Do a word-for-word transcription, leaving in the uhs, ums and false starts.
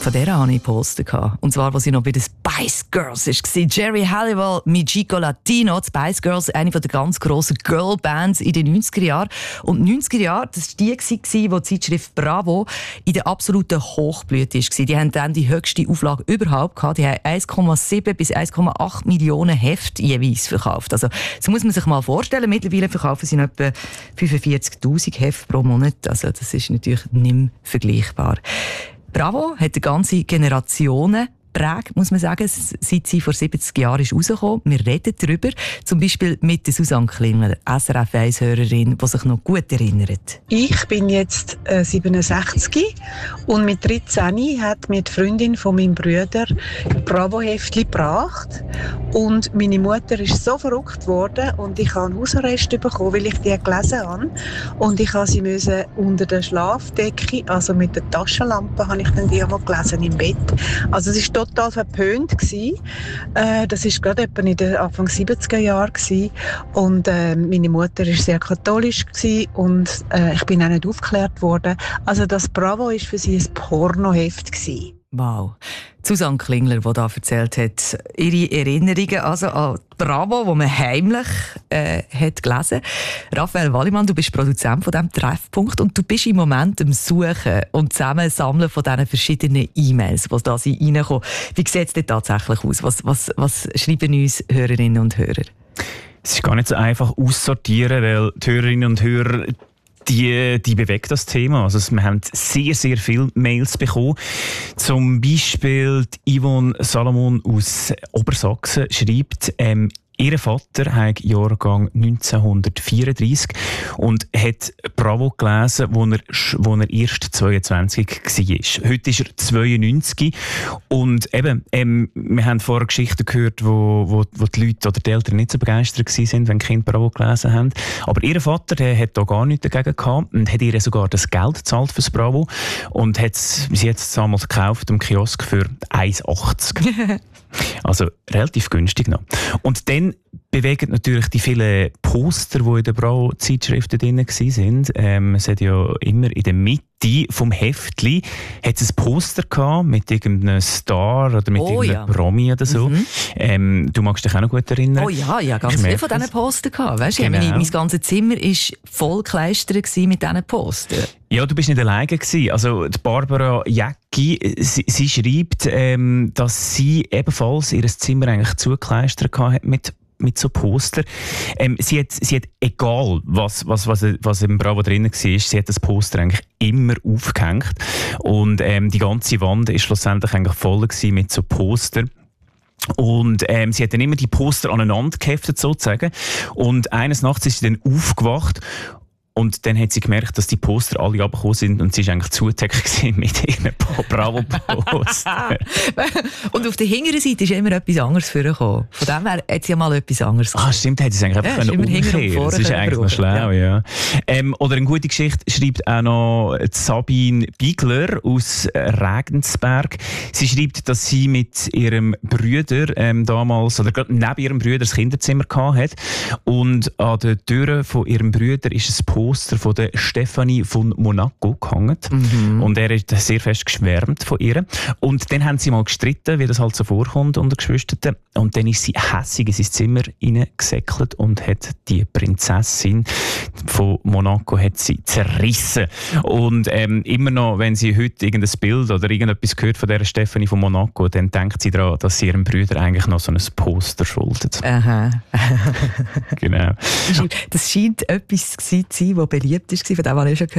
von der hatte ich Poster. Und zwar, als sie noch bei den Spice Girls war. Jerry Halliwell mit Chico Latino. Die Spice Girls, eine der ganz grossen Girlbands in den neunziger Jahren. Und die neunziger Jahre, das war die, wo die Zeitschrift Bravo in der absoluten Hochblüte war. Die haben dann die höchste Auflage überhaupt gehabt. Die haben eins Komma sieben bis eins Komma acht Millionen Hefte jeweils verkauft. Also, das muss man sich mal vorstellen. Mittlerweile verkaufen sie etwa fünfundvierzigtausend Hefte pro Monat. Also, das ist natürlich nicht mehr vergleichbar. Bravo hat eine ganze Generationen prägt, muss man sagen, seit sie vor siebzig Jahren ist rausgekommen. Wir reden darüber, zum Beispiel mit der Susanne Klingler, S R F eins Hörerin, die sich noch gut erinnert. Ich bin jetzt äh, siebenundsechzig und mit dreizehn hat mir die Freundin von meinem Bruder Bravo-Heftchen gebracht und meine Mutter ist so verrückt worden und ich habe einen Hausarrest bekommen, weil ich die gelesen habe und ich habe sie müssen unter der Schlafdecke, also mit der Taschenlampe, habe ich dann die einmal gelesen im Bett. Also es ist total verpönt gsi. Äh, das ist gerade etwa in den Anfang siebziger Jahren gsi. Und äh, meine Mutter ist sehr katholisch gsi und äh, ich bin auch nicht aufgeklärt worden. Also das Bravo ist für sie ein Pornoheft gsi. Wow. Susanne Klingler, die da erzählt hat, ihre Erinnerungen also an Bravo, die man heimlich äh, hat gelesen. Raphael Wallimann, du bist Produzent von diesem Treffpunkt und du bist im Moment am Suchen und Zusammensammeln von diesen verschiedenen E-Mails, die da reinkommen. Wie sieht es denn tatsächlich aus? Was, was, was schreiben uns Hörerinnen und Hörer? Es ist gar nicht so einfach aussortieren, weil die Hörerinnen und Hörer Die, die bewegt das Thema. Also wir haben sehr, sehr viele Mails bekommen. Zum Beispiel die Yvonne Salomon aus Obersachsen schreibt, ähm, ihr Vater hat Jahrgang neunzehnhundertvierunddreissig und hat Bravo gelesen, wo er, wo er erst zweiundzwanzig war. Heute ist er zweiundneunzig und eben, ähm, wir haben vorher Geschichten gehört, wo, wo, wo die Leute oder die Eltern nicht so begeistert waren, wenn die Kinder Bravo gelesen haben. Aber ihr Vater, der hat da gar nichts dagegen gehabt und hat ihr sogar das Geld gezahlt fürs Bravo und hat, sie hat es damals gekauft im Kiosk für eins achtzig. Also relativ günstig noch. Und dann bewegen natürlich die vielen Poster, die in den Bravo-Zeitschriften drin waren. Ähm, es hat ja immer in der Mitte vom Heftli hat es ein Poster gehabt mit irgendeinem Star oder mit oh, irgendeinem ja. Promi oder so. Mhm. Ähm, du magst dich auch noch gut erinnern. Oh ja, ja, ganz viele von diesen Postern gehabt. Weißt, genau. meine, mein ganzes Zimmer war voll gekleistert mit diesen Postern. Ja, du bist nicht alleine gewesen. Also die Barbara Jäcki, sie, sie schreibt, ähm, dass sie ebenfalls ihr Zimmer eigentlich zugekleistert hat mit mit so Poster. Ähm, sie hat, sie hat egal was, was, was, was im Bravo drin war, sie hat das Poster eigentlich immer aufgehängt. Und ähm, die ganze Wand war schlussendlich eigentlich voll gewesen mit so Poster. Und ähm, sie hat dann immer die Poster aneinander geheftet sozusagen. Und eines Nachts ist sie dann aufgewacht. Und dann hat sie gemerkt, dass die Poster alle abgekommen sind und sie war eigentlich zugedeckt mit ihren Bravo-Poster. Und auf der hinteren Seite ist immer etwas anderes vorgekommen. Von dem her hat sie ja mal etwas anderes gemacht. Ah, stimmt, hätte sie es eigentlich einfach ja, umkehren. Das ist eigentlich noch schlau, ja. ja. Ähm, oder eine gute Geschichte schreibt auch noch Sabine Bigler aus Regensberg. Sie schreibt, dass sie mit ihrem Bruder ähm, damals, oder gerade neben ihrem Bruder das Kinderzimmer hatte. Und an der Tür von ihrem Bruder ist ein Poster von der Stefanie von Monaco gehangen. Mhm. Und er hat sehr fest geschwärmt von ihr. Und dann haben sie mal gestritten, wie das halt so vorkommt unter Geschwistern. Und dann ist sie hässig in sein Zimmer hineingesäckelt und hat die Prinzessin von Monaco hat sie zerrissen. Und ähm, immer noch, wenn sie heute irgendein Bild oder irgendetwas hört von dieser Stefanie von Monaco, dann denkt sie daran, dass sie ihrem Bruder eigentlich noch so ein Poster schuldet. Aha. Genau. Das scheint etwas zu sein, das beliebt war, von dem habe ich schon gehört.